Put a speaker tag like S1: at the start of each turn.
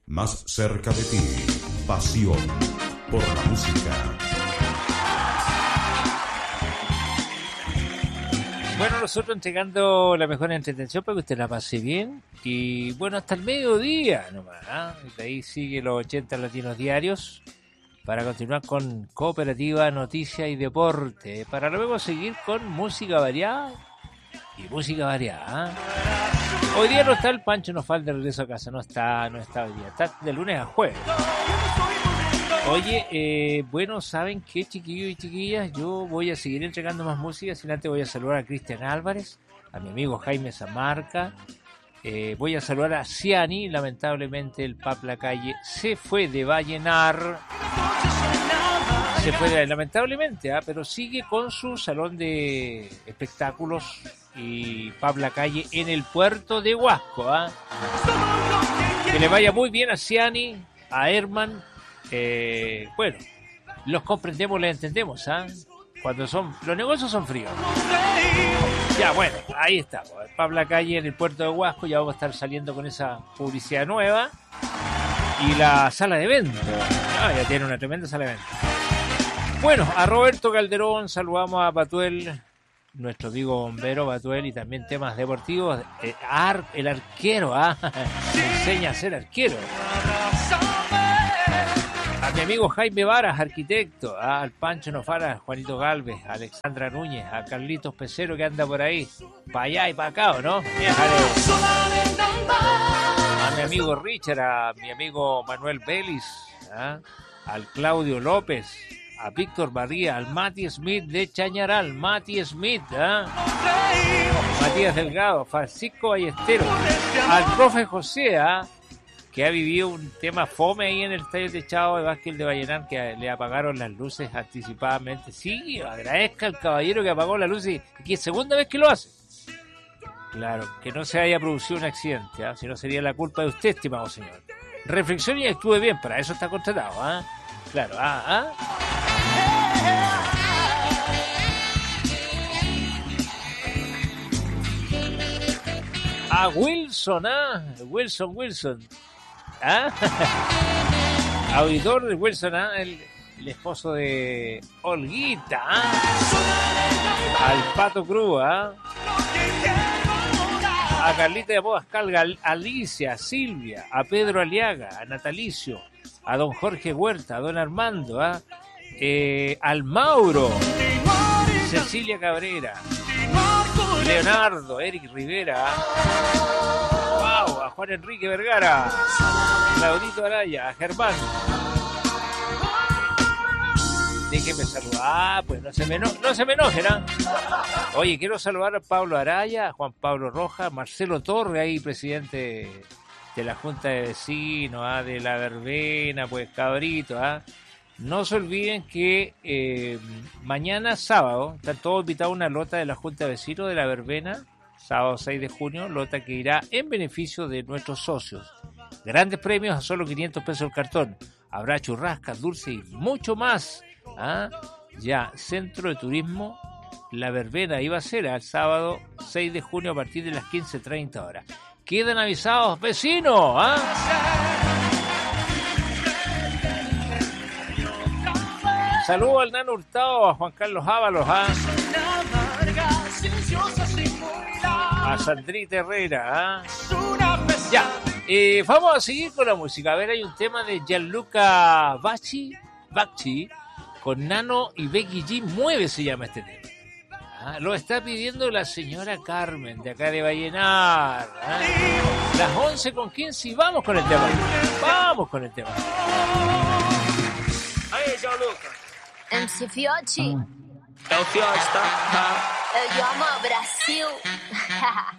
S1: Más cerca de ti, pasión por la música.
S2: Bueno, nosotros entregando la mejor entretención para que usted la pase bien. Y bueno, hasta el mediodía nomás, ¿eh? De ahí sigue los 80 Latinos Diarios para continuar con Cooperativa, Noticia y Deporte. Para luego seguir con música variada y música variada, ¿eh? Hoy día no está el Pancho, nos falta el regreso a casa. No está hoy día. Está de lunes a jueves. Oye, bueno, ¿saben qué, chiquillos y chiquillas? Yo voy a seguir entregando más música, sin antes voy a saludar a Cristian Álvarez, a mi amigo Jaime Zamarca, voy a saludar a Ciani, lamentablemente el Pap Lacalle se fue de Vallenar, lamentablemente, pero sigue con su salón de espectáculos y Pap Lacalle en el puerto de Huasco, que le vaya muy bien a Ciani, a Herman. Bueno, los comprendemos, les entendemos, cuando los negocios son fríos. Ya, bueno, ahí estamos. Pablo Calle en el puerto de Huasco, ya vamos a estar saliendo con esa publicidad nueva. Y la sala de eventos, ya tiene una tremenda sala de eventos. Bueno, a Roberto Calderón, saludamos a Patuel, nuestro amigo bombero Patuel, y también temas deportivos. El arquero, me enseña a ser arquero. A mi amigo Jaime Varas, arquitecto, al Pancho Nofara, a Juanito Galvez, a Alexandra Núñez, a Carlitos Pecero que anda por ahí, para allá y para acá, ¿o no? A mi amigo Richard, a mi amigo Manuel Vélez, al Claudio López, a Víctor Barría, al Mati Smith de Chañaral, Matías Delgado, Francisco Ballesteros, al profe José, que ha vivido un tema fome ahí en el estadio techado de básquet de Vallenar, que le apagaron las luces anticipadamente. Sí, agradezca al caballero que apagó las luces, que es segunda vez que lo hace. Claro, que no se haya producido un accidente, si no sería la culpa de usted, estimado señor. Reflexione y actúe bien, para eso está contratado, Claro, A Wilson, Wilson. Auditor de Wilson, el esposo de Olguita, al Pato Cruz, a Carlita de Pascal, a Alicia, a Silvia, a Pedro Aliaga, a Natalicio, a don Jorge Huerta, a don Armando, al Mauro, Cecilia Cabrera, Leonardo, Eric Rivera, a Juan Enrique Vergara, Claudito Araya, a Germán. Déjeme saludar, pues no se me enojen, Oye, quiero saludar a Pablo Araya, a Juan Pablo Rojas, Marcelo Torre, ahí presidente de la Junta de Vecinos, de la Verbena, pues cabrito, No se olviden que mañana sábado están todos invitados a una lota de la Junta de Vecinos de la Verbena, sábado 6 de junio, lota que irá en beneficio de nuestros socios. Grandes premios a solo 500 pesos el cartón. Habrá churrascas, dulces y mucho más. Ya, Centro de Turismo La Verbena iba a ser el sábado 6 de junio a partir de las 15:30 horas. Quedan avisados, vecinos, Saludos al Nano Hurtado, a Juan Carlos Ábalos, a Sandrita Herrera, Ya, vamos a seguir con la música. A ver, hay un tema de Gianluca Bacci con Nano y Becky G. Mueve se llama este tema. Lo está pidiendo la señora Carmen de acá de Vallenar. Las 11:15 y vamos con el tema.
S3: Aí, Gianluca.
S4: MC Fiote.
S3: É o Fiote, tá?
S4: Eu amo o Brasil.